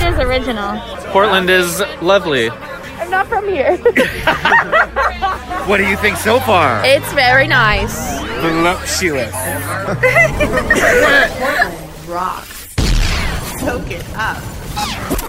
Portland is original. Portland is lovely. I'm not from here. What do you think so far? It's very nice. Voluptuous. Rocks. Soak it up.